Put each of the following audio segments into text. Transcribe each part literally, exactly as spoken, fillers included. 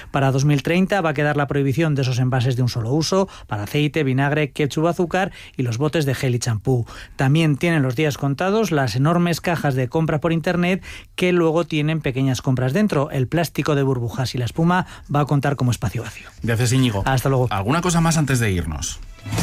Para dos mil treinta va a quedar la prohibición de esos envases de un solo uso para aceite, vinagre, ketchup, azúcar y los botes de gel y champú. También tienen los días contados las enormes cajas de compras por internet que luego tienen pequeñas compras dentro. El plástico de burbujas y la espuma va a contar como espacio vacío. Gracias, Íñigo. Hasta luego. ¿Alguna cosa más antes de irnos?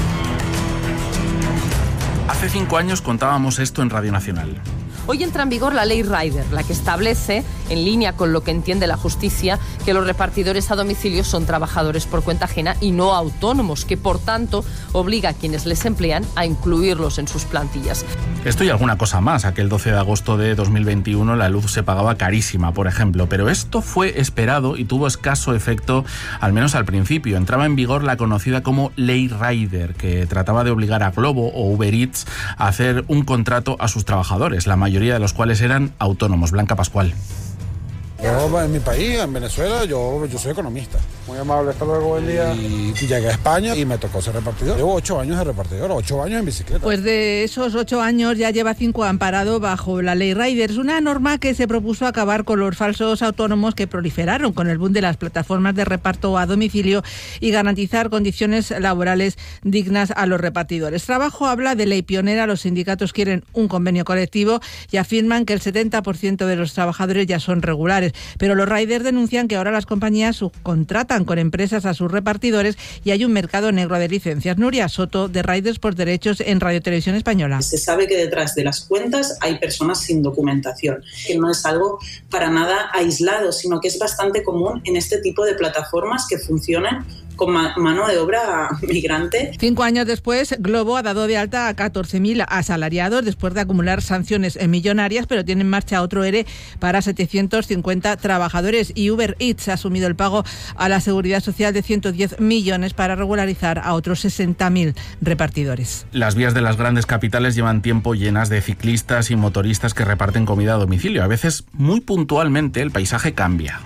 Hace cinco años contábamos esto en Radio Nacional. Hoy entra en vigor la ley Rider, la que establece, en línea con lo que entiende la justicia, que los repartidores a domicilio son trabajadores por cuenta ajena y no autónomos, que por tanto obliga a quienes les emplean a incluirlos en sus plantillas. Esto y alguna cosa más. Aquel doce de agosto de dos mil veintiuno la luz se pagaba carísima, por ejemplo, pero esto fue esperado y tuvo escaso efecto, al menos al principio. Entraba en vigor la conocida como ley Rider, que trataba de obligar a Globo o Uber Eats a hacer un contrato a sus trabajadores, la mayoría de los cuales eran autónomos. Blanca Pascual. Yo en mi país, en Venezuela, yo, yo soy economista. Muy amable, hasta luego, buen día. Y llegué a España y me tocó ser repartidor. Llevo ocho años de repartidor, ocho años en bicicleta. Pues de esos ocho años ya lleva cinco amparado bajo la ley Rider. Es una norma que se propuso acabar con los falsos autónomos que proliferaron con el boom de las plataformas de reparto a domicilio y garantizar condiciones laborales dignas a los repartidores. Trabajo habla de ley pionera. Los sindicatos quieren un convenio colectivo y afirman que el setenta por ciento de los trabajadores ya son regulares. Pero los riders denuncian que ahora las compañías subcontratan con empresas a sus repartidores y hay un mercado negro de licencias. Nuria Soto, de Riders por Derechos, en Radio Televisión Española. Se sabe que detrás de las cuentas hay personas sin documentación, que no es algo para nada aislado, sino que es bastante común en este tipo de plataformas que funcionan con mano de obra migrante. Cinco años después, Globo ha dado de alta a catorce mil asalariados después de acumular sanciones millonarias, pero tiene en marcha otro ERE para setecientos cincuenta trabajadores, y Uber Eats ha asumido el pago a la Seguridad Social de ciento diez millones para regularizar a otros sesenta mil repartidores. Las vías de las grandes capitales llevan tiempo llenas de ciclistas y motoristas que reparten comida a domicilio. A veces, muy puntualmente, el paisaje cambia.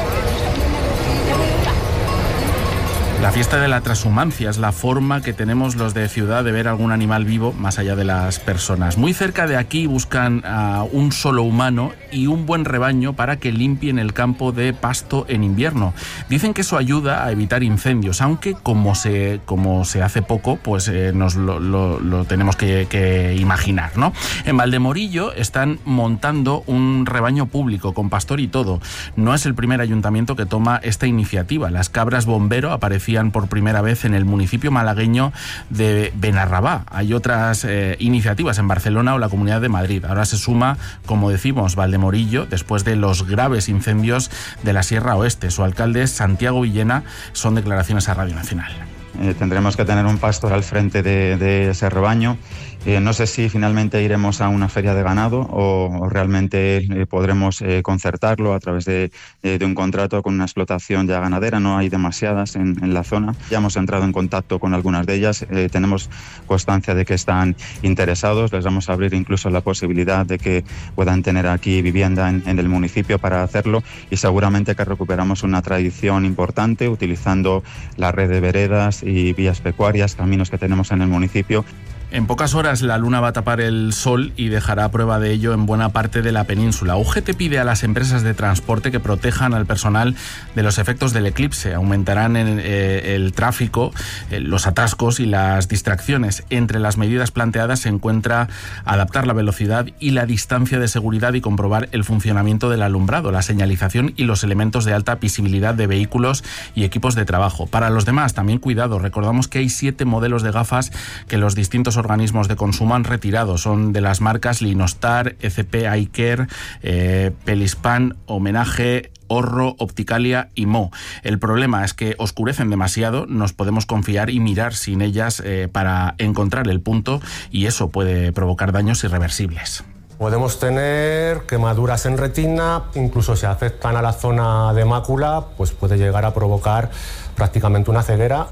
La fiesta de la transhumancia es la forma que tenemos los de ciudad de ver algún animal vivo más allá de las personas. Muy cerca de aquí buscan a un solo humano y un buen rebaño para que limpien el campo de pasto en invierno. Dicen que eso ayuda a evitar incendios, aunque como se, como se hace poco, pues eh, nos lo, lo, lo tenemos que, que imaginar, ¿no? En Valdemorillo están montando un rebaño público con pastor y todo. No es el primer ayuntamiento que toma esta iniciativa. Las cabras bombero aparecían por primera vez en el municipio malagueño de Benarrabá. Hay otras eh, iniciativas en Barcelona o la Comunidad de Madrid. Ahora se suma, como decimos, Valdemorillo, después de los graves incendios de la Sierra Oeste. Su alcalde, Santiago Villena, son declaraciones a Radio Nacional. Eh, tendremos que tener un pastor al frente de, de ese rebaño. Eh, no sé si finalmente iremos a una feria de ganado o, o realmente eh, podremos eh, concertarlo a través de, eh, de un contrato con una explotación ya ganadera. No hay demasiadas en, en la zona. Ya hemos entrado en contacto con algunas de ellas. Eh, tenemos constancia de que están interesados. Les vamos a abrir incluso la posibilidad de que puedan tener aquí vivienda en, en el municipio para hacerlo, y seguramente que recuperamos una tradición importante utilizando la red de veredas y vías pecuarias, caminos que tenemos en el municipio. En pocas horas la luna va a tapar el sol y dejará prueba de ello en buena parte de la península. U G T pide a las empresas de transporte que protejan al personal de los efectos del eclipse. Aumentarán el, eh, el tráfico, eh, los atascos y las distracciones. Entre las medidas planteadas se encuentra adaptar la velocidad y la distancia de seguridad y comprobar el funcionamiento del alumbrado, la señalización y los elementos de alta visibilidad de vehículos y equipos de trabajo. Para los demás, también cuidado. Recordamos que hay siete modelos de gafas que los distintos organismos de consumo han retirado. Son de las marcas Linostar, E C P Eye Care, eh, Pelispan, Homenaje, Horro, Opticalia y Mo. El problema es que oscurecen demasiado, nos podemos confiar y mirar sin ellas eh, para encontrar el punto, y eso puede provocar daños irreversibles. Podemos tener quemaduras en retina, incluso si afectan a la zona de mácula, pues puede llegar a provocar prácticamente una ceguera.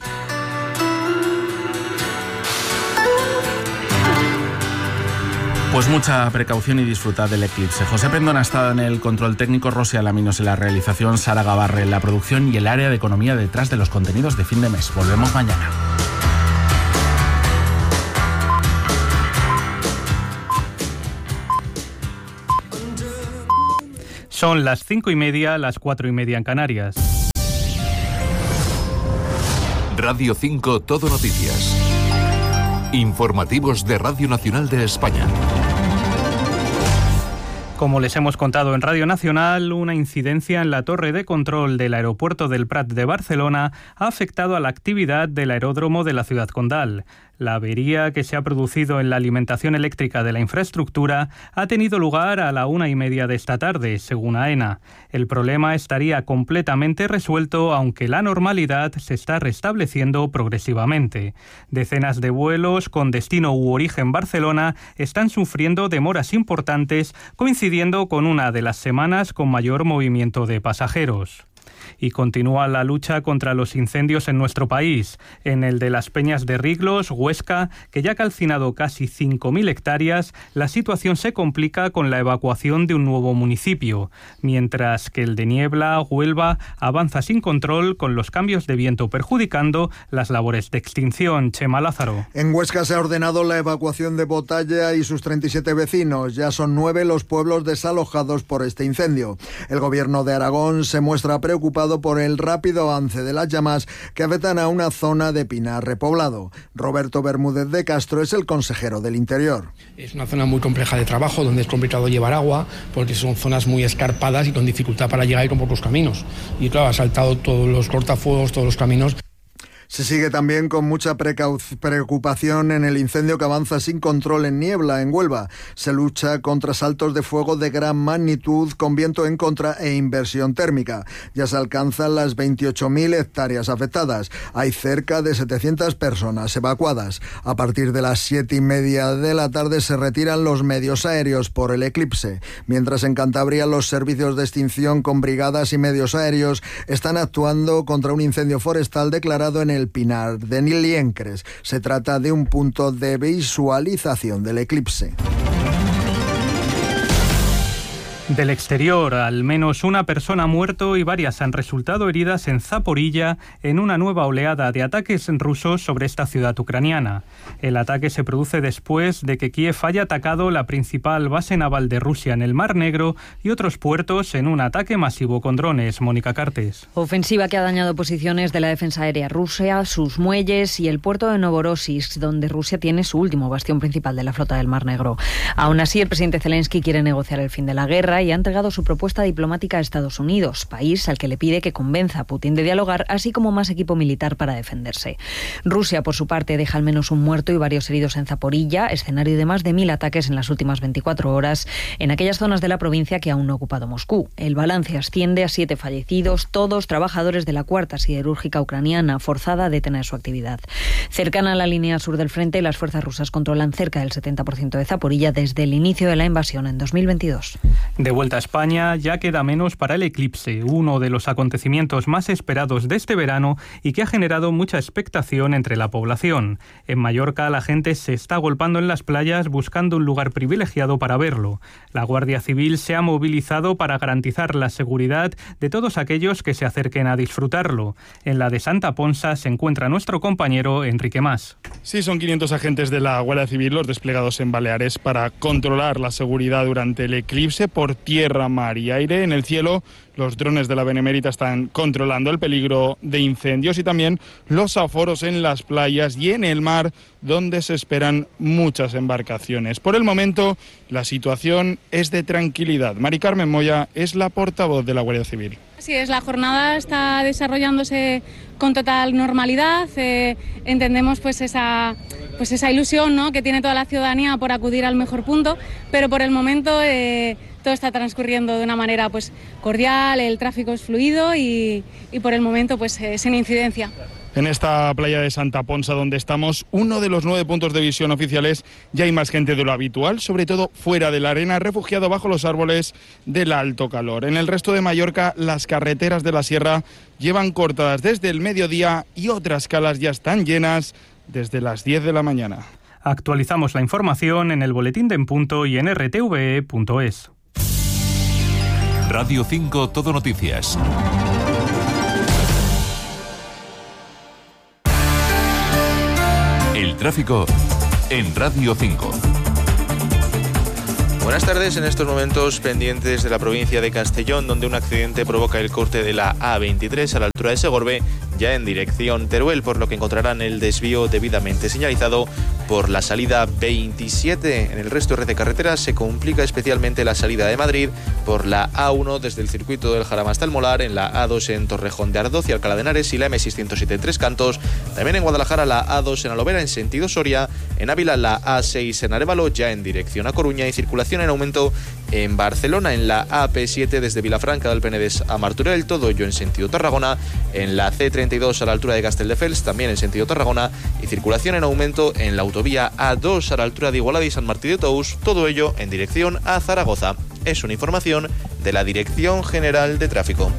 Pues mucha precaución y disfrutad del eclipse. José Pendón ha estado en el control técnico, Rosy Alaminos en la realización, Sara Gavarre en la producción y el área de economía detrás de los contenidos de fin de mes. Volvemos mañana. Son las cinco y media, las cuatro y media en Canarias. Radio cinco Todo Noticias. Informativos de Radio Nacional de España. Como les hemos contado en Radio Nacional, una incidencia en la torre de control del aeropuerto del Prat de Barcelona ha afectado a la actividad del aeródromo de la ciudad condal. La avería que se ha producido en la alimentación eléctrica de la infraestructura ha tenido lugar a la una y media de esta tarde, según AENA. El problema estaría completamente resuelto, aunque la normalidad se está restableciendo progresivamente. Decenas de vuelos con destino u origen Barcelona están sufriendo demoras importantes, coincidiendo con una de las semanas con mayor movimiento de pasajeros. Y continúa la lucha contra los incendios en nuestro país. En el de las Peñas de Riglos, Huesca, que ya ha calcinado casi cinco mil hectáreas, la situación se complica con la evacuación de un nuevo municipio, mientras que el de Niebla, Huelva, avanza sin control con los cambios de viento perjudicando las labores de extinción. Chema Lázaro. En Huesca se ha ordenado la evacuación de Botalla y sus treinta y siete vecinos. Ya son nueve los pueblos desalojados por este incendio. El gobierno de Aragón se muestra preocupado por el rápido avance de las llamas que afectan a una zona de pinar repoblado. Roberto Bermúdez de Castro es el consejero del Interior. Es una zona muy compleja de trabajo, donde es complicado llevar agua, porque son zonas muy escarpadas y con dificultad para llegar y con pocos caminos. Y claro, ha saltado todos los cortafuegos, todos los caminos. Se sigue también con mucha preocupación en el incendio que avanza sin control en Niebla, en Huelva. Se lucha contra saltos de fuego de gran magnitud con viento en contra e inversión térmica. Ya se alcanzan las veintiocho mil hectáreas afectadas. Hay cerca de setecientas personas evacuadas. A partir de las siete y media de la tarde se retiran los medios aéreos por el eclipse. Mientras en Cantabria los servicios de extinción con brigadas y medios aéreos están actuando contra un incendio forestal declarado en el El Pinar de Liencres. Se trata de un punto de visualización del eclipse. Del exterior, al menos una persona ha muerto y varias han resultado heridas en Zaporilla en una nueva oleada de ataques rusos sobre esta ciudad ucraniana. El ataque se produce después de que Kiev haya atacado la principal base naval de Rusia en el Mar Negro y otros puertos en un ataque masivo con drones. Mónica Cartes. Ofensiva que ha dañado posiciones de la defensa aérea rusa, sus muelles y el puerto de Novorossiysk, donde Rusia tiene su último bastión principal de la flota del Mar Negro. Aún así, el presidente Zelensky quiere negociar el fin de la guerra y ha entregado su propuesta diplomática a Estados Unidos, país al que le pide que convenza a Putin de dialogar, así como más equipo militar para defenderse. Rusia, por su parte, deja al menos un muerto y varios heridos en Zaporilla, escenario de más de mil ataques en las últimas veinticuatro horas en aquellas zonas de la provincia que aún no ha ocupado Moscú. El balance asciende a siete fallecidos, todos trabajadores de la cuarta siderúrgica ucraniana, forzada a detener su actividad. Cercana a la línea sur del frente, las fuerzas rusas controlan cerca del setenta por ciento de Zaporilla desde el inicio de la invasión en dos mil veintidós. De vuelta a España, ya queda menos para el eclipse, uno de los acontecimientos más esperados de este verano y que ha generado mucha expectación entre la población. En Mallorca, la gente se está agolpando en las playas buscando un lugar privilegiado para verlo. La Guardia Civil se ha movilizado para garantizar la seguridad de todos aquellos que se acerquen a disfrutarlo. En la de Santa Ponsa se encuentra nuestro compañero Enrique Mas. Sí, son quinientos agentes de la Guardia Civil los desplegados en Baleares para controlar la seguridad durante el eclipse por tierra, mar y aire. En el cielo, los drones de la Benemérita están controlando el peligro de incendios y también los aforos en las playas y en el mar, donde se esperan muchas embarcaciones. Por el momento, la situación es de tranquilidad. Mari Carmen Moya es la portavoz de la Guardia Civil. Así es, la jornada está desarrollándose con total normalidad. Eh, entendemos pues esa, pues esa ilusión, ¿no?, que tiene toda la ciudadanía por acudir al mejor punto, pero por el momento eh, todo está transcurriendo de una manera pues cordial, el tráfico es fluido y, y por el momento pues eh, sin incidencia. En esta playa de Santa Ponsa, donde estamos, uno de los nueve puntos de visión oficiales, ya hay más gente de lo habitual, sobre todo fuera de la arena, refugiado bajo los árboles del alto calor. En el resto de Mallorca, las carreteras de la sierra llevan cortadas desde el mediodía y otras calas ya están llenas desde las diez de la mañana. Actualizamos la información en el boletín de En Punto y en r t v e punto es. Radio cinco Todo Noticias. El tráfico en Radio cinco. Buenas tardes, en estos momentos pendientes de la provincia de Castellón, donde un accidente provoca el corte de la A veintitrés a la altura de Segorbe, ya en dirección Teruel, por lo que encontrarán el desvío debidamente señalizado por la salida veintisiete. En el resto de red de carreteras se complica especialmente la salida de Madrid por la A uno desde el circuito del Jarama hasta el Molar, en la A dos en Torrejón de Ardoz y Alcalá de Henares y la eme seiscientos siete en Tres Cantos. También en Guadalajara la A dos en Alovera en sentido Soria, en Ávila la A seis en Arévalo ya en dirección a Coruña y circulación en aumento en Barcelona en la A P siete desde Vilafranca del Penedès a Martorell, todo ello en sentido Tarragona, en la ce treinta y dos a la altura de Castelldefels también en sentido Tarragona y circulación en aumento en la autovía A dos a la altura de Igualada y San Martín de Tous, todo ello en dirección a Zaragoza. Es una información de la Dirección General de Tráfico.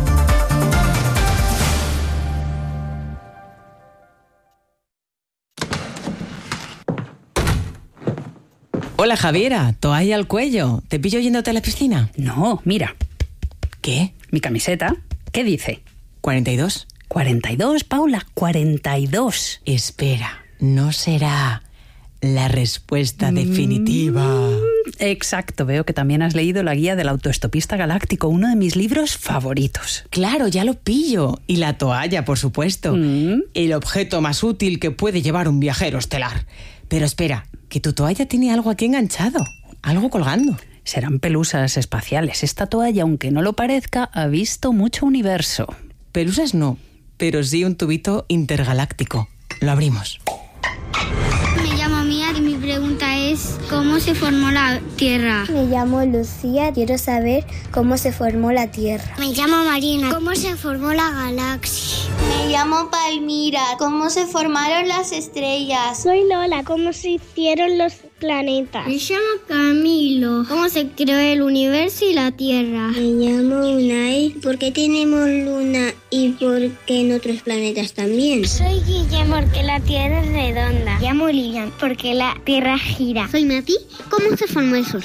Hola Javiera, toalla al cuello. ¿Te pillo yéndote a la piscina? No, mira. ¿Qué? Mi camiseta. ¿Qué dice? ¿cuarenta y dos? cuarenta y dos, Paula, cuarenta y dos. Espera, no será la respuesta definitiva. Mm, exacto, veo que también has leído la guía del autoestopista galáctico, uno de mis libros favoritos. Claro, ya lo pillo. Y la toalla, por supuesto. Mm. El objeto más útil que puede llevar un viajero estelar. Pero espera, que tu toalla tiene algo aquí enganchado, algo colgando. Serán pelusas espaciales. Esta toalla, aunque no lo parezca, ha visto mucho universo. Pelusas no, pero sí un tubito intergaláctico. Lo abrimos. Me llamo Mía y mi pregunta es ¿cómo se formó la Tierra? Me llamo Lucía, quiero saber cómo se formó la Tierra. Me llamo Marina, ¿cómo se formó la galaxia? Me llamo Palmira, ¿cómo se formaron las estrellas? Soy Lola, ¿cómo se hicieron los planetas? Me llamo Camilo, ¿cómo se creó el universo y la Tierra? Me llamo Unai, ¿por qué tenemos luna y por qué en otros planetas también? Soy Guillermo, porque la Tierra es redonda. Me llamo Lilian, porque la Tierra gira. Soy Mati, ¿cómo se formó el Sol?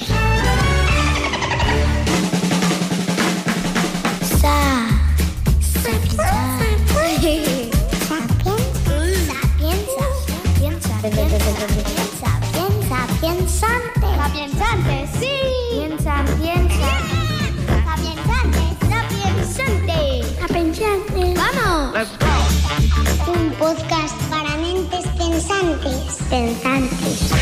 Sa. Sapiensante. Sapiensante, sí. Piensa, piensa. Sapiensante, sapiensante. Sapiensante. ¡Vamos! Let's go. Un podcast para mentes pensantes. Pensantes.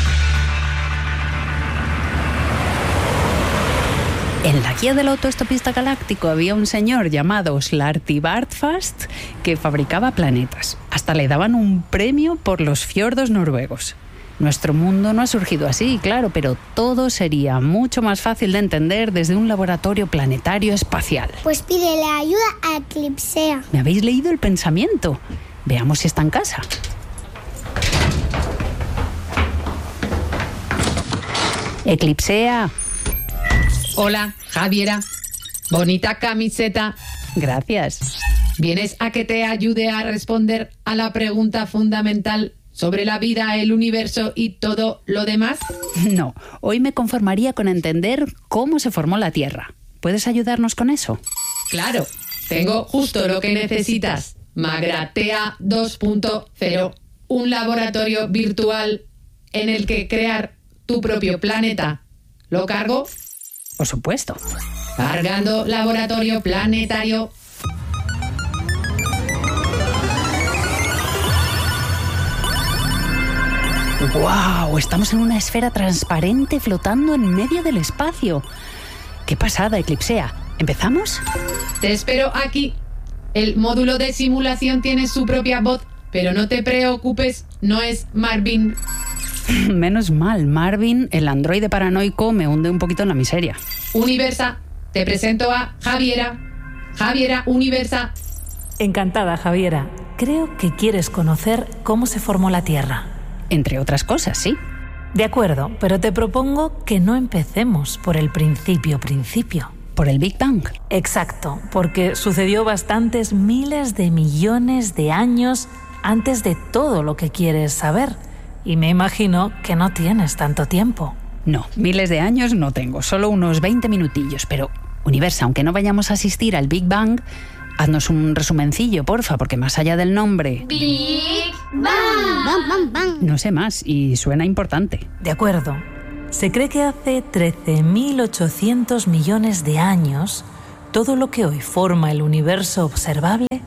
En la guía del autoestopista galáctico había un señor llamado Slarty Bartfast que fabricaba planetas. Hasta le daban un premio por los fiordos noruegos. Nuestro mundo no ha surgido así, claro, pero todo sería mucho más fácil de entender desde un laboratorio planetario espacial. Pues pídele ayuda a Eclipsea. ¿Me habéis leído el pensamiento? Veamos si está en casa. Eclipsea. Hola, Javiera. Bonita camiseta. Gracias. ¿Vienes a que te ayude a responder a la pregunta fundamental sobre la vida, el universo y todo lo demás? No, hoy me conformaría con entender cómo se formó la Tierra. ¿Puedes ayudarnos con eso? Claro, tengo justo lo que necesitas. Magratea dos punto cero, un laboratorio virtual en el que crear tu propio planeta. ¿Lo cargo? Por supuesto. Cargando laboratorio planetario. ¡Guau! Estamos en una esfera transparente flotando en medio del espacio. ¡Qué pasada, Eclipsea! ¿Empezamos? Te espero aquí. El módulo de simulación tiene su propia voz, pero no te preocupes, no es Marvin. Menos mal, Marvin, el androide paranoico, me hunde un poquito en la miseria. Universa, te presento a Javiera. Javiera, Universa. Encantada, Javiera. Creo que quieres conocer cómo se formó la Tierra. Entre otras cosas, sí. De acuerdo, pero te propongo que no empecemos por el principio principio. ¿Por el Big Bang? Exacto, porque sucedió bastantes miles de millones de años antes de todo lo que quieres saber. Y me imagino que no tienes tanto tiempo. No, miles de años no tengo, solo unos veinte minutillos. Pero, Universa, aunque no vayamos a asistir al Big Bang, haznos un resumencillo, porfa, porque más allá del nombre... Big Bang. Bang, bang, bang. No sé más y suena importante. De acuerdo. Se cree que hace trece mil ochocientos millones de años, todo lo que hoy forma el universo observable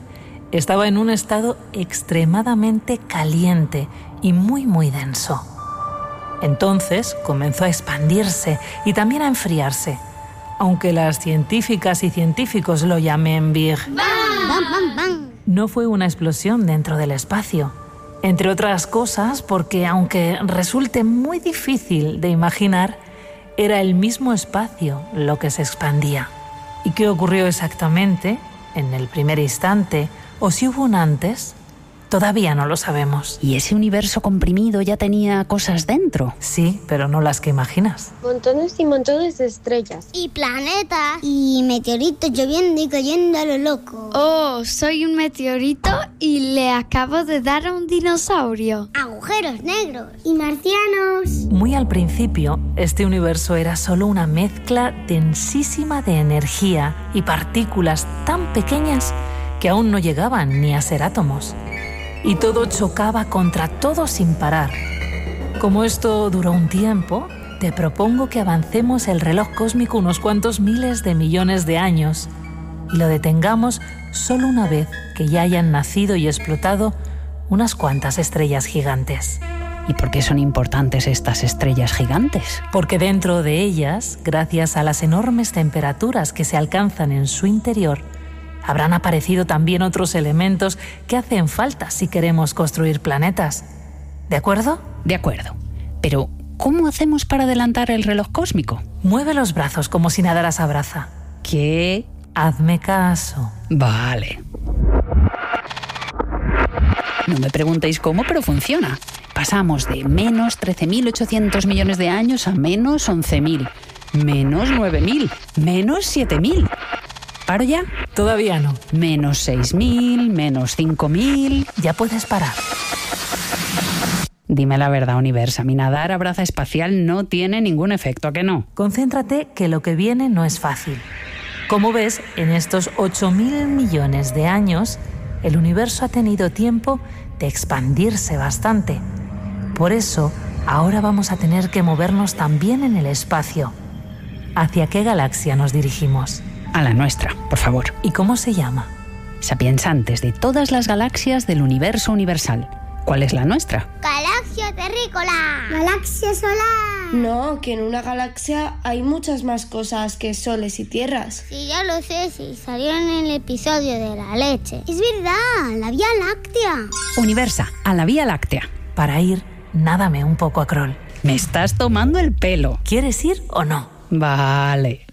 estaba en un estado extremadamente caliente y muy muy denso. Entonces comenzó a expandirse y también a enfriarse, aunque las científicas y científicos lo llamen Big Bang. No fue una explosión dentro del espacio, entre otras cosas porque, aunque resulte muy difícil de imaginar, era el mismo espacio lo que se expandía. ¿Y qué ocurrió exactamente en el primer instante, o si hubo un antes? Todavía no lo sabemos. ¿Y ese universo comprimido ya tenía cosas dentro? Sí, pero no las que imaginas. Montones y montones de estrellas. Y planetas. Y meteoritos lloviendo y cayendo a lo loco. Oh, soy un meteorito y le acabo de dar a un dinosaurio. Agujeros negros. Y marcianos. Muy al principio, este universo era solo una mezcla densísima de energía y partículas tan pequeñas que aún no llegaban ni a ser átomos. Y todo chocaba contra todo sin parar. Como esto duró un tiempo, te propongo que avancemos el reloj cósmico unos cuantos miles de millones de años y lo detengamos solo una vez que ya hayan nacido y explotado unas cuantas estrellas gigantes. ¿Y por qué son importantes estas estrellas gigantes? Porque dentro de ellas, gracias a las enormes temperaturas que se alcanzan en su interior, habrán aparecido también otros elementos que hacen falta si queremos construir planetas. ¿De acuerdo? De acuerdo. Pero, ¿cómo hacemos para adelantar el reloj cósmico? Mueve los brazos como si nadaras a braza. ¿Qué? Hazme caso. Vale. No me preguntéis cómo, pero funciona. Pasamos de menos trece mil ochocientos millones de años a menos once mil, menos nueve mil, menos siete mil. ¿Paro ya? Todavía no. Menos seis mil, menos cinco mil... Ya puedes parar. Dime la verdad, Universa, mi nadar a braza espacial no tiene ningún efecto, ¿a que no? Concéntrate que lo que viene no es fácil. Como ves, en estos ocho mil millones de años, el universo ha tenido tiempo de expandirse bastante. Por eso, ahora vamos a tener que movernos también en el espacio. ¿Hacia qué galaxia nos dirigimos? A la nuestra, por favor. ¿Y cómo se llama? Sapiensantes de todas las galaxias del universo universal. ¿Cuál es la nuestra? Galaxia terrícola. Galaxia solar. No, que en una galaxia hay muchas más cosas que soles y tierras. Sí, ya lo sé, sí, salió en el episodio de la leche. Es verdad, la Vía Láctea. Universa, a la Vía Láctea. Para ir, nádame un poco a crawl. Me estás tomando el pelo. ¿Quieres ir o no? Vale.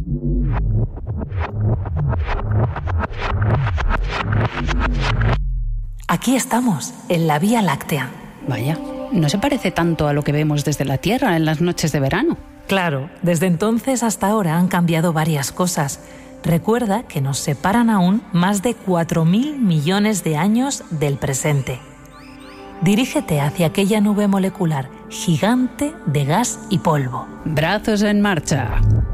Aquí estamos, en la Vía Láctea. Vaya, no se parece tanto a lo que vemos desde la Tierra en las noches de verano. Claro, desde entonces hasta ahora han cambiado varias cosas. Recuerda que nos separan aún más de cuatro mil millones de años del presente. Dirígete hacia aquella nube molecular gigante de gas y polvo. Brazos en marcha.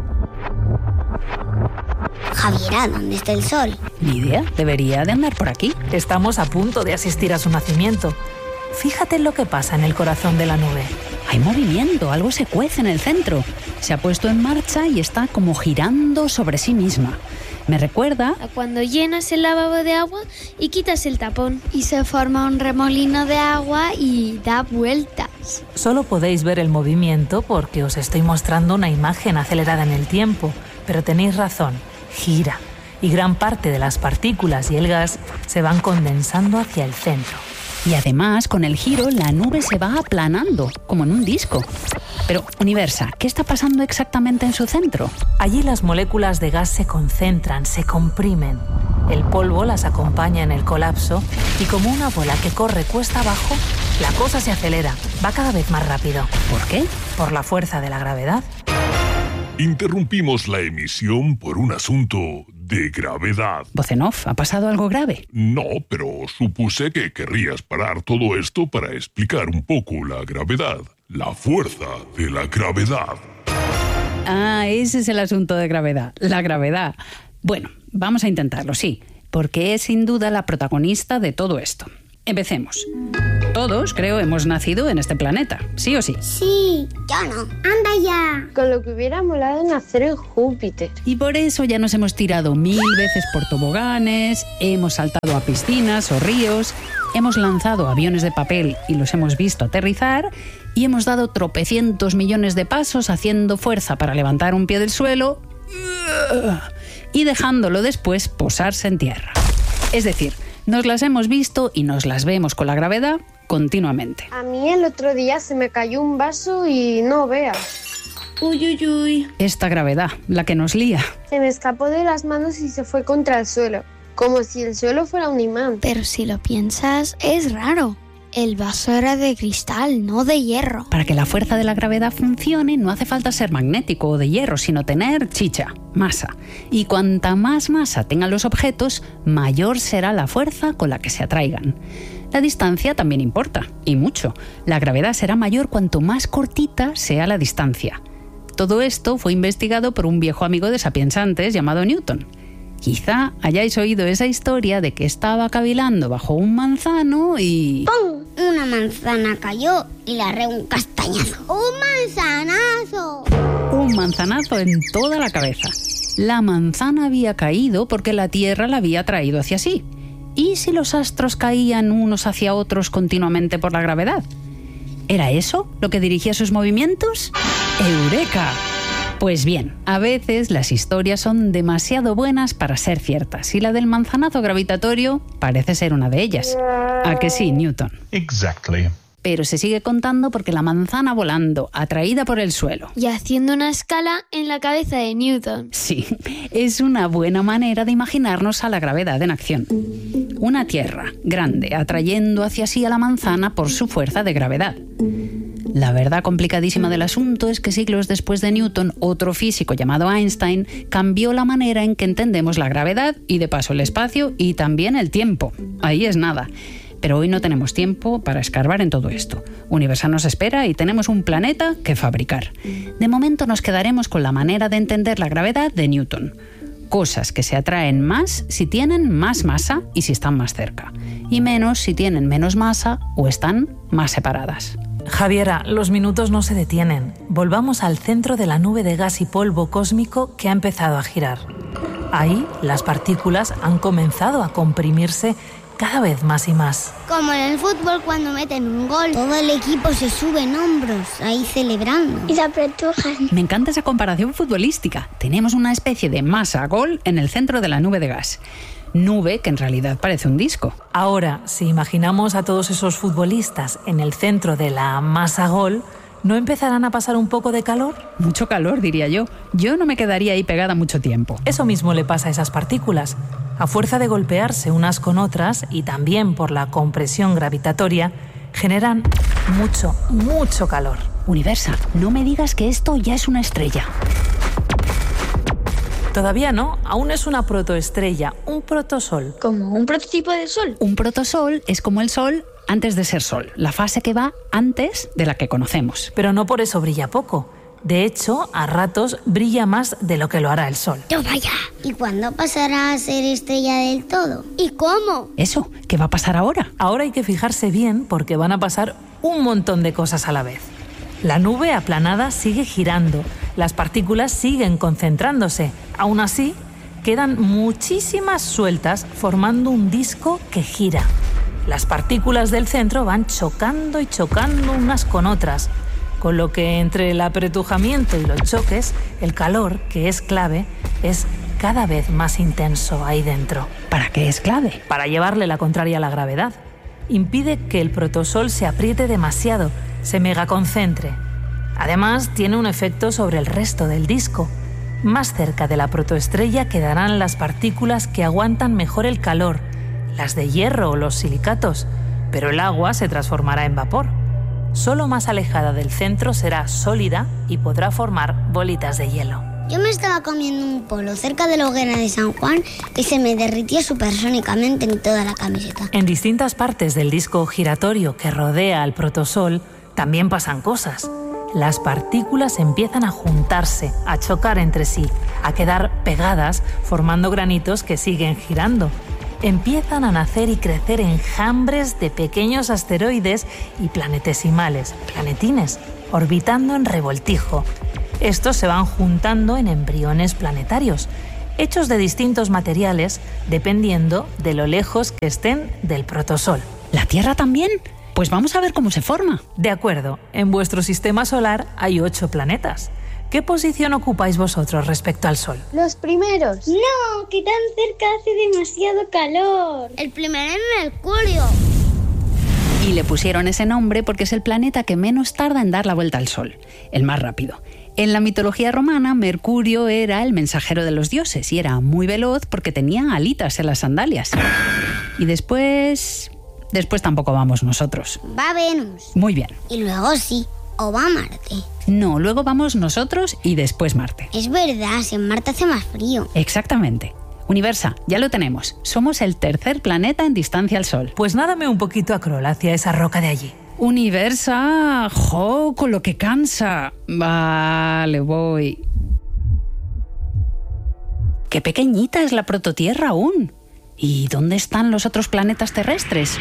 Javiera, ¿dónde está el sol? Ni idea, debería de andar por aquí. Estamos a punto de asistir a su nacimiento. Fíjate en lo que pasa en el corazón de la nube. Hay movimiento, algo se cuece en el centro. Se ha puesto en marcha y está como girando sobre sí misma. Me recuerda a cuando llenas el lavabo de agua y quitas el tapón y se forma un remolino de agua y da vueltas. Solo podéis ver el movimiento porque os estoy mostrando una imagen acelerada en el tiempo, pero tenéis razón, gira, y gran parte de las partículas y el gas se van condensando hacia el centro. Y además, con el giro, la nube se va aplanando, como en un disco. Pero, Universa, ¿qué está pasando exactamente en su centro? Allí las moléculas de gas se concentran, se comprimen. El polvo las acompaña en el colapso y como una bola que corre cuesta abajo, la cosa se acelera, va cada vez más rápido. ¿Por qué? Por la fuerza de la gravedad. Interrumpimos la emisión por un asunto de gravedad. Voz en off, ¿ha pasado algo grave? No, pero supuse que querrías parar todo esto para explicar un poco la gravedad, la fuerza de la gravedad. Ah, ese es el asunto de gravedad, la gravedad. Bueno, vamos a intentarlo, sí, porque es sin duda la protagonista de todo esto. Empecemos. todos, creo, hemos nacido en este planeta, ¿sí o sí? Sí, yo no. Anda ya. Con lo que hubiera molado nacer en Júpiter. Y por eso ya nos hemos tirado mil veces por toboganes, hemos saltado a piscinas o ríos, hemos lanzado aviones de papel y los hemos visto aterrizar, y hemos dado tropecientos millones de pasos haciendo fuerza para levantar un pie del suelo y dejándolo después posarse en tierra. Es decir, nos las hemos visto y nos las vemos con la gravedad continuamente. A mí el otro día se me cayó un vaso y no veas. Uy, uy, uy. Esta gravedad, la que nos lía. Se me escapó de las manos y se fue contra el suelo, como si el suelo fuera un imán. Pero si lo piensas, es raro. El vaso era de cristal, no de hierro. Para que la fuerza de la gravedad funcione, no hace falta ser magnético o de hierro, sino tener chicha, masa. Y cuanta más masa tengan los objetos, mayor será la fuerza con la que se atraigan. La distancia también importa, y mucho. La gravedad será mayor cuanto más cortita sea la distancia. Todo esto fue investigado por un viejo amigo de Sapiens antes llamado Newton. Quizá hayáis oído esa historia de que estaba cavilando bajo un manzano y... ¡pum! Una manzana cayó y le arreó un castañazo. ¡Un manzanazo! Un manzanazo en toda la cabeza. La manzana había caído porque la Tierra la había traído hacia sí. ¿Y si los astros caían unos hacia otros continuamente por la gravedad? ¿Era eso lo que dirigía sus movimientos? ¡Eureka! Pues bien, a veces las historias son demasiado buenas para ser ciertas y la del manzanazo gravitatorio parece ser una de ellas. ¿A que sí, Newton? Exactly. Pero se sigue contando porque la manzana volando, atraída por el suelo. Y haciendo una escala en la cabeza de Newton. Sí, es una buena manera de imaginarnos a la gravedad en acción. Una Tierra grande atrayendo hacia sí a la manzana por su fuerza de gravedad. La verdad complicadísima del asunto es que siglos después de Newton, otro físico llamado Einstein cambió la manera en que entendemos la gravedad y de paso el espacio y también el tiempo. Ahí es nada. Pero hoy no tenemos tiempo para escarbar en todo esto. Universal nos espera y tenemos un planeta que fabricar. De momento nos quedaremos con la manera de entender la gravedad de Newton. Cosas que se atraen más si tienen más masa y si están más cerca. Y menos si tienen menos masa o están más separadas. Javiera, los minutos no se detienen. Volvamos al centro de la nube de gas y polvo cósmico que ha empezado a girar. Ahí, las partículas han comenzado a comprimirse cada vez más y más. Como en el fútbol cuando meten un gol, todo el equipo se sube en hombros, ahí celebrando. Y se apretujan. Me encanta esa comparación futbolística. Tenemos una especie de masa gol en el centro de la nube de gas. Nube que en realidad parece un disco. Ahora, si imaginamos a todos esos futbolistas en el centro de la masa gol, ¿no empezarán a pasar un poco de calor? Mucho calor, diría yo. Yo no me quedaría ahí pegada mucho tiempo. Eso mismo le pasa a esas partículas. A fuerza de golpearse unas con otras y también por la compresión gravitatoria, generan mucho, mucho calor. Universa, no me digas que esto ya es una estrella. Todavía no, aún es una protoestrella, un protosol. ¿Como un prototipo de sol? Un protosol es como el Sol antes de ser Sol, la fase que va antes de la que conocemos. Pero no por eso brilla poco. De hecho, a ratos brilla más de lo que lo hará el Sol. ¡Yo vaya! ¿Y cuándo pasará a ser estrella del todo? ¿Y cómo? Eso, ¿qué va a pasar ahora? Ahora hay que fijarse bien porque van a pasar un montón de cosas a la vez. La nube aplanada sigue girando, las partículas siguen concentrándose. Aún así, quedan muchísimas sueltas formando un disco que gira. Las partículas del centro van chocando y chocando unas con otras, con lo que entre el apretujamiento y los choques, el calor, que es clave, es cada vez más intenso ahí dentro. ¿Para qué es clave? Para llevarle la contraria a la gravedad. Impide que el protosol se apriete demasiado, se megaconcentre. Además, tiene un efecto sobre el resto del disco. Más cerca de la protoestrella quedarán las partículas que aguantan mejor el calor, las de hierro o los silicatos, pero el agua se transformará en vapor. Solo más alejada del centro será sólida y podrá formar bolitas de hielo. Yo me estaba comiendo un polo cerca de la hoguera de San Juan y se me derritía supersónicamente en toda la camiseta. En distintas partes del disco giratorio que rodea al protosol también pasan cosas. Las partículas empiezan a juntarse, a chocar entre sí, a quedar pegadas, formando granitos que siguen girando. empiezan a nacer y crecer enjambres de pequeños asteroides y planetesimales, planetines, orbitando en revoltijo. Estos se van juntando en embriones planetarios, hechos de distintos materiales dependiendo de lo lejos que estén del protosol. ¿La Tierra también? Pues vamos a ver cómo se forma. De acuerdo, en vuestro sistema solar hay ocho planetas. ¿Qué posición ocupáis vosotros respecto al Sol? Los primeros. No, que tan cerca hace demasiado calor. El primero es Mercurio. Y le pusieron ese nombre porque es el planeta que menos tarda en dar la vuelta al Sol, el más rápido. En la mitología romana, Mercurio era el mensajero de los dioses y era muy veloz porque tenía alitas en las sandalias. Y después... Después tampoco vamos nosotros. Va Venus. Muy bien. Y luego sí, o va Marte. No, luego vamos nosotros y después Marte. Es verdad, si en Marte hace más frío. Exactamente. Universa, ya lo tenemos. Somos el tercer planeta en distancia al Sol. Pues nádame un poquito a crawl hacia esa roca de allí. Universa, jo, con lo que cansa. Vale, voy. Qué pequeñita es la prototierra aún. ¿Y dónde están los otros planetas terrestres?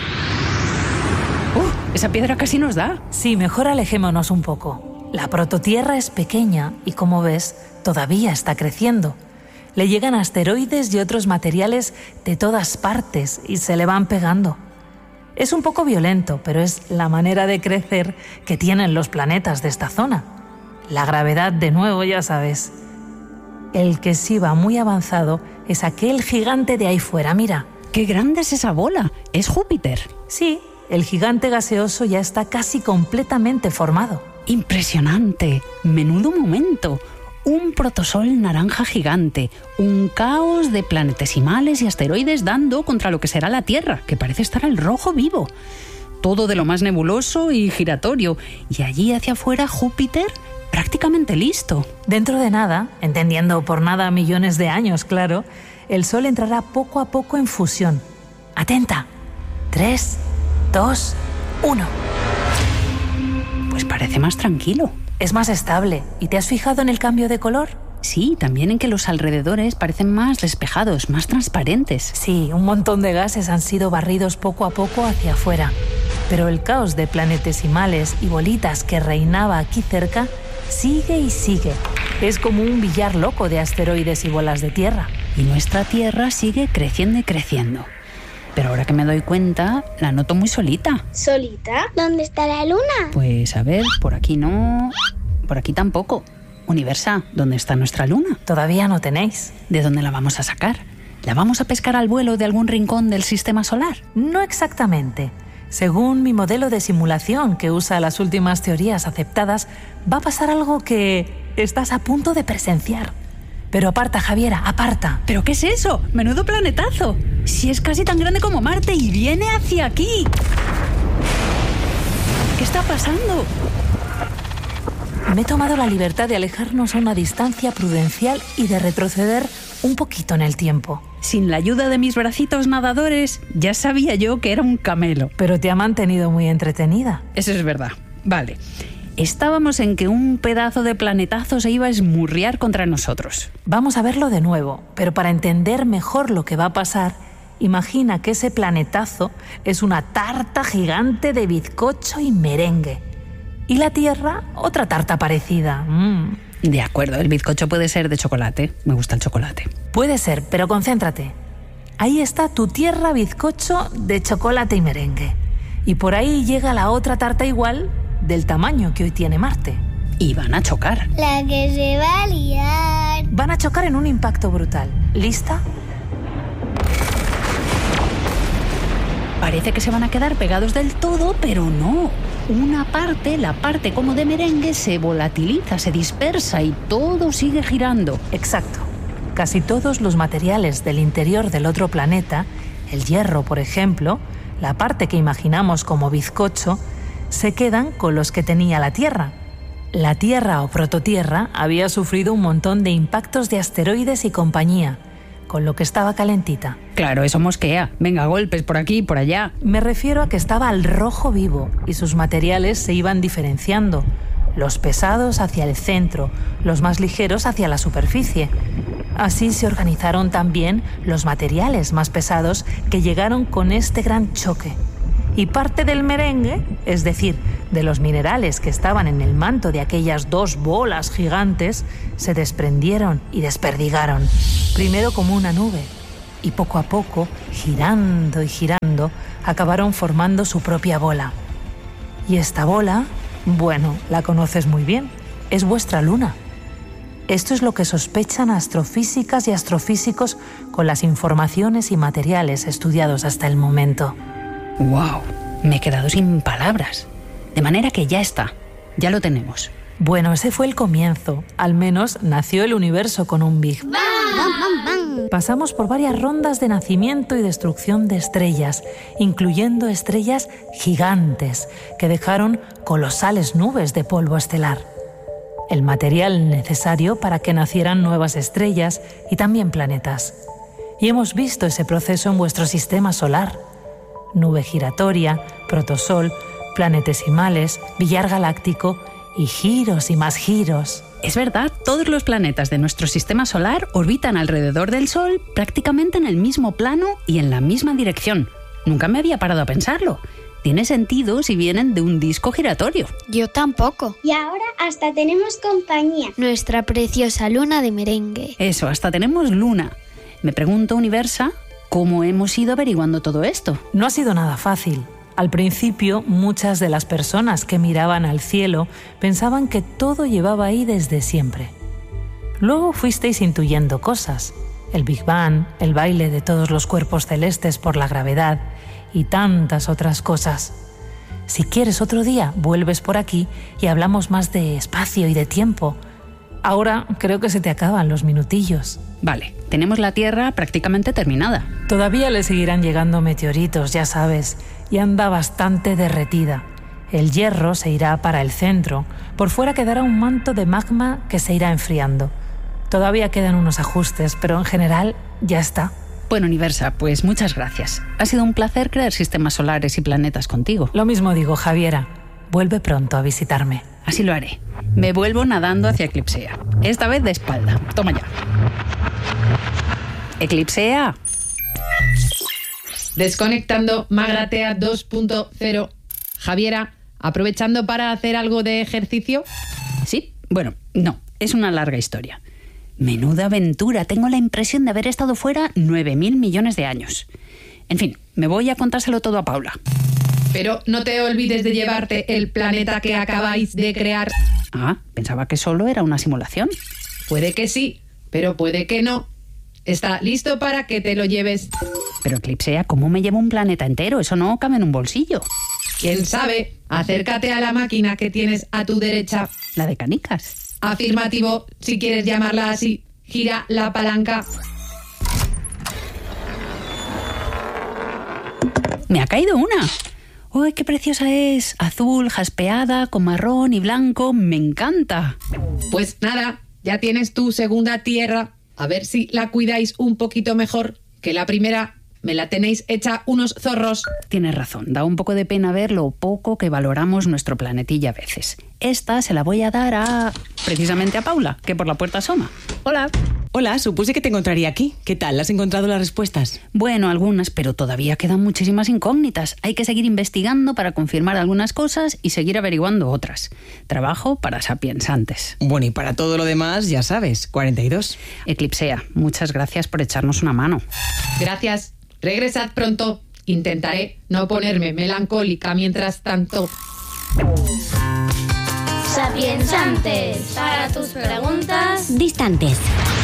¡Uh! Esa piedra casi nos da. Sí, mejor alejémonos un poco. La prototierra es pequeña y, como ves, todavía está creciendo. Le llegan asteroides y otros materiales de todas partes y se le van pegando. Es un poco violento, pero es la manera de crecer que tienen los planetas de esta zona. La gravedad, de nuevo, ya sabes. El que sí va muy avanzado es aquel gigante de ahí fuera, mira. ¡Qué grande es esa bola! ¿Es Júpiter? Sí, el gigante gaseoso ya está casi completamente formado. ¡Impresionante! ¡Menudo momento! Un protosol naranja gigante, un caos de planetesimales y asteroides dando contra lo que será la Tierra, que parece estar al rojo vivo. Todo de lo más nebuloso y giratorio. Y allí hacia afuera Júpiter prácticamente listo. Dentro de nada, entendiendo por nada millones de años, claro, el Sol entrará poco a poco en fusión. Atenta. Tres, dos, uno. Pues parece más tranquilo. Es más estable. ¿Y te has fijado en el cambio de color? Sí, también en que los alrededores parecen más despejados, más transparentes. Sí, un montón de gases han sido barridos poco a poco hacia afuera. Pero el caos de planetesimales y bolitas que reinaba aquí cerca sigue y sigue. Es como un billar loco de asteroides y bolas de tierra. Y nuestra Tierra sigue creciendo y creciendo. Pero ahora que me doy cuenta, la noto muy solita. ¿Solita? ¿Dónde está la luna? Pues a ver, por aquí no, por aquí tampoco. Universa, ¿dónde está nuestra luna? Todavía no tenéis. ¿De dónde la vamos a sacar? ¿La vamos a pescar al vuelo de algún rincón del sistema solar? No exactamente. Según mi modelo de simulación que usa las últimas teorías aceptadas, va a pasar algo que estás a punto de presenciar. Pero aparta, Javiera, aparta. ¿Pero qué es eso? ¡Menudo planetazo! Si es casi tan grande como Marte y viene hacia aquí. ¿Qué está pasando? Me he tomado la libertad de alejarnos a una distancia prudencial y de retroceder un poquito en el tiempo. Sin la ayuda de mis bracitos nadadores, ya sabía yo que era un camelo. Pero te ha mantenido muy entretenida. Eso es verdad. Vale. Estábamos en que un pedazo de planetazo se iba a esmurriar contra nosotros. Vamos a verlo de nuevo, pero para entender mejor lo que va a pasar, imagina que ese planetazo es una tarta gigante de bizcocho y merengue. Y la Tierra, otra tarta parecida. Mm. De acuerdo, el bizcocho puede ser de chocolate. Me gusta el chocolate. Puede ser, pero concéntrate. Ahí está tu Tierra bizcocho de chocolate y merengue. Y por ahí llega la otra tarta igual del tamaño que hoy tiene Marte. Y van a chocar. La que se va a liar. Van a chocar en un impacto brutal. ¿Lista? Parece que se van a quedar pegados del todo, pero no. Una parte, la parte como de merengue, se volatiliza, se dispersa y todo sigue girando. Exacto. Casi todos los materiales del interior del otro planeta, el hierro, por ejemplo, la parte que imaginamos como bizcocho, se quedan con los que tenía la Tierra. La Tierra o prototierra había sufrido un montón de impactos de asteroides y compañía, con lo que estaba calentita. Claro, eso mosquea. Venga, golpes por aquí y por allá. Me refiero a que estaba al rojo vivo y sus materiales se iban diferenciando. Los pesados hacia el centro, los más ligeros hacia la superficie. Así se organizaron también los materiales más pesados que llegaron con este gran choque. Y parte del merengue, es decir, de los minerales que estaban en el manto de aquellas dos bolas gigantes, se desprendieron y desperdigaron, primero como una nube, y poco a poco, girando y girando, acabaron formando su propia bola. Y esta bola, bueno, la conoces muy bien, es vuestra luna. Esto es lo que sospechan astrofísicas y astrofísicos con las informaciones y materiales estudiados hasta el momento. ¡Wow! Me he quedado sin palabras. De manera que ya está, ya lo tenemos. Bueno, ese fue el comienzo. Al menos nació el universo con un Big Bang. Pasamos por varias rondas de nacimiento y destrucción de estrellas, incluyendo estrellas gigantes que dejaron colosales nubes de polvo estelar. El material necesario para que nacieran nuevas estrellas y también planetas. Y hemos visto ese proceso en vuestro sistema solar. Nube giratoria, protosol, planetesimales, billar galáctico y giros y más giros. Es verdad, todos los planetas de nuestro sistema solar orbitan alrededor del Sol prácticamente en el mismo plano y en la misma dirección. Nunca me había parado a pensarlo. Tiene sentido si vienen de un disco giratorio. Yo tampoco. Y ahora hasta tenemos compañía. Nuestra preciosa luna de merengue. Eso, hasta tenemos luna. Me pregunto, Universa, ¿cómo hemos ido averiguando todo esto? No ha sido nada fácil. Al principio, muchas de las personas que miraban al cielo pensaban que todo llevaba ahí desde siempre. Luego fuisteis intuyendo cosas. El Big Bang, el baile de todos los cuerpos celestes por la gravedad y tantas otras cosas. Si quieres otro día, vuelves por aquí y hablamos más de espacio y de tiempo. Ahora creo que se te acaban los minutillos. Vale, tenemos la Tierra prácticamente terminada. Todavía le seguirán llegando meteoritos, ya sabes, y anda bastante derretida. El hierro se irá para el centro. Por fuera quedará un manto de magma que se irá enfriando. Todavía quedan unos ajustes, pero en general ya está. Bueno, Universa, pues muchas gracias. Ha sido un placer crear sistemas solares y planetas contigo. Lo mismo digo, Javiera. Vuelve pronto a visitarme. Así lo haré. Me vuelvo nadando hacia Eclipsea. Esta vez de espalda. Toma ya. Eclipsea. Desconectando Magratea dos punto cero. Javiera, ¿aprovechando para hacer algo de ejercicio? Sí, bueno, no, es una larga historia. Menuda aventura, tengo la impresión de haber estado fuera nueve mil millones de años. En fin, me voy a contárselo todo a Paula. Pero no te olvides de llevarte el planeta que acabáis de crear. Ah, pensaba que solo era una simulación. Puede que sí, pero puede que no. Está listo para que te lo lleves. Pero Eclipsea, ¿cómo me llevo un planeta entero? Eso no cabe en un bolsillo. ¿Quién sabe? Acércate a la máquina que tienes a tu derecha. La de canicas. Afirmativo, si quieres llamarla así. Gira la palanca. Me ha caído una. ¡Uy, qué preciosa es! Azul, jaspeada, con marrón y blanco. ¡Me encanta! Pues nada, ya tienes tu segunda Tierra. A ver si la cuidáis un poquito mejor que la primera. Me la tenéis hecha unos zorros. Tienes razón, da un poco de pena ver lo poco que valoramos nuestro planetilla a veces. Esta se la voy a dar a... precisamente a Paula, que por la puerta asoma. Hola. Hola, supuse que te encontraría aquí. ¿Qué tal? ¿Has encontrado las respuestas? Bueno, algunas, pero todavía quedan muchísimas incógnitas. Hay que seguir investigando para confirmar algunas cosas y seguir averiguando otras. Trabajo para sapiensantes. Bueno, y para todo lo demás, ya sabes, cuarenta y dos. Eclipsea, muchas gracias por echarnos una mano. Gracias. Regresad pronto. Intentaré no ponerme melancólica mientras tanto. Sapiensantes. Para tus preguntas distantes.